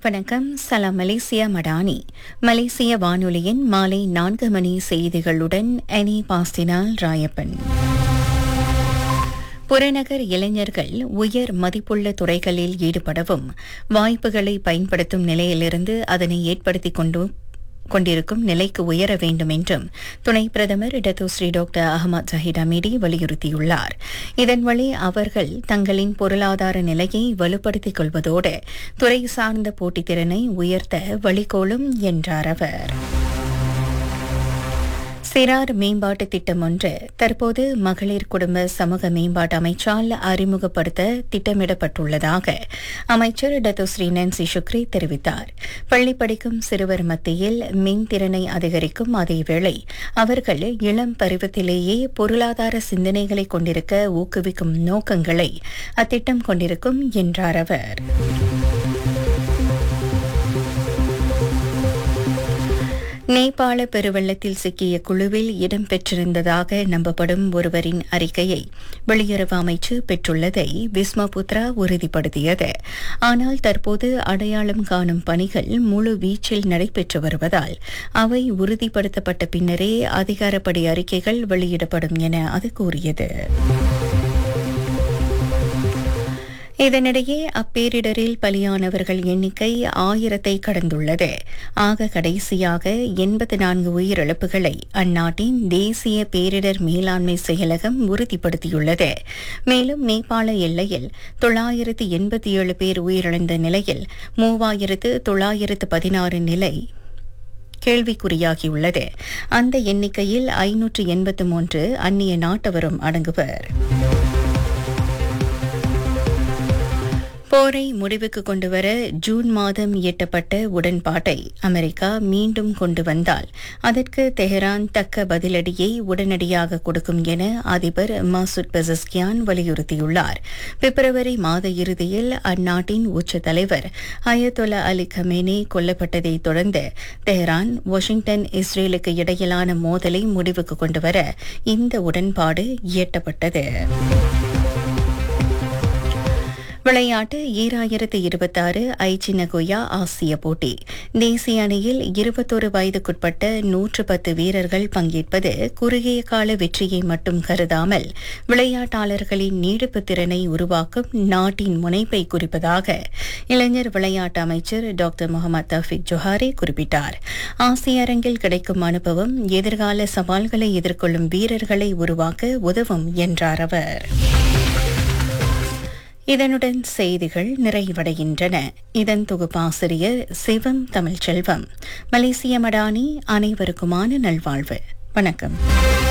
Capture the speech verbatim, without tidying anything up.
வணக்கம். சலாம் மலேசியா மடானி. மலேசிய வானொலியின் மாலை நான்கு மணி செய்திகளுடன் அனி பாஸ்தினால் ராயப்பன். புறநகர் இளைஞர்கள் உயர் மதிப்புள்ள துறைகளில் ஈடுபடவும் வாய்ப்புகளை பயன்படுத்தும் நிலையிலிருந்து அதனை ஏற்படுத்திக் கொண்டு கொண்டிருக்கும் நிலைக்கு உயர வேண்டும் என்றும் துணை பிரதமர் டத்தோஸ்ரீ டாக்டர் அஹமத் ஜஹீர் அமீடி வலியுறுத்தியுள்ளார். இதன் வழி அவர்கள் தங்களின் பொருளாதார நிலையை வலுப்படுத்திக் கொள்வதோடு துறை சார்ந்த போட்டித்திறனை உயர்த்த வழிகோலும் என்றார் அவர். சிறார் மேம்பாட்டு திட்டம் ஒன்று தற்போது மகளிர் குடும்ப சமூக மேம்பாட்டு அமைச்சால் அறிமுகப்படுத்த திட்டமிடப்பட்டுள்ளதாக அமைச்சர் டத்தோஸ்ரீ நான்சி ஷுக்ரி தெரிவித்தார். பள்ளி படிக்கும் சிறுவர் மத்தியில் மின்திறனை அதிகரிக்கும் அதேவேளை அவர்கள் இளம் பருவத்திலேயே பொருளாதார சிந்தனைகளை கொண்டிருக்க ஊக்குவிக்கும் நோக்கங்களை அத்திட்டம் கொண்டிருக்கும் என்றார் அவர். நேபாள பெருவெள்ளத்தில் சிக்கிய குழுவில் இடம்பெற்றிருந்ததாக நம்பப்படும் ஒருவரின் அறிக்கையை வெளியுறவு அமைச்சு பெற்றுள்ளதை விஸ்மபுத்ரா உறுதிப்படுத்தியது. ஆனால் தற்போது அடையாளம் காணும் பணிகள் முழு வீச்சில் நடைபெற்று வருவதால் அவை உறுதிப்படுத்தப்பட்ட பின்னரே அதிகாரப்படி அறிக்கைகள் வெளியிடப்படும் என அது கூறியது. இதனிடையே அப்பேரிடரில் பலியானவர்கள் எண்ணிக்கை ஆயிரத்தை கடந்துள்ளது. ஆக கடைசியாக எண்பத்தி நான்கு உயிரிழப்புகளை அந்நாட்டின் தேசிய பேரிடர் மேலாண்மை செயலகம் உறுதிப்படுத்தியுள்ளது. மேலும் நேபாள எல்லையில் தொள்ளாயிரத்து எண்பத்தி ஏழு பேர் உயிரிழந்த நிலையில் மூவாயிரத்து தொள்ளாயிரத்து பதினாறு நிலை கேள்விக்குறியாகியுள்ளது. அந்த எண்ணிக்கையில் ஐநூற்று எண்பத்து மூன்று அந்நிய நாட்டவரும் அடங்குவர். போரை முடிவுக்கு கொண்டுவர ஜூன் மாதம் எட்டப்பட்ட உடன்பாட்டை அமெரிக்கா மீண்டும் கொண்டு வந்தால் அதற்கு தெஹரான் தக்க பதிலடியை உடனடியாக கொடுக்கும் என அதிபர் மசூத் பெசஸ்கியான் வலியுறுத்தியுள்ளார். பிப்ரவரி மாத இறுதியில் அந்நாட்டின் உச்ச தலைவர் அயத்தொல்லா அலி கமேனி கொல்லப்பட்டதை தொடர்ந்து தெஹரான் வாஷிங்டன் இஸ்ரேலுக்கு இடையிலான மோதலை முடிவுக்கு கொண்டுவர இந்த உடன்பாடு எட்டப்பட்டது. விளையாட்டு ஈராயிரத்து இருபத்தாறு ஐச்சி நகோயா ஆசிய போட்டி. தேசிய அணியில் இருபத்தொரு வயதுக்குட்பட்ட நூற்று பத்து வீரர்கள் பங்கேற்பது குறுகிய கால வெற்றியை மட்டும் கருதாமல் விளையாட்டாளர்களின் நீடிப்பு திறனை உருவாக்கும் நாட்டின் முனைப்பை குறிப்பதாக இளைஞர் விளையாட்டு அமைச்சர் டாக்டர் முகமது தஃபீக் ஜொஹாரி குறிப்பிட்டார். ஆசிய அரங்கில் கிடைக்கும் அனுபவம் எதிர்கால சவால்களை எதிர்கொள்ளும் வீரர்களை உருவாக்க உதவும் என்றார் அவர். இதனுடன் செய்திகள் நிறைவடைகின்றன. இதன் தொகுப்பாசிரியர் சிவம் தமிழ்ச்செல்வம். மலேசிய மடானி. அனைவருக்குமான நல்வாழ்வு. வணக்கம்.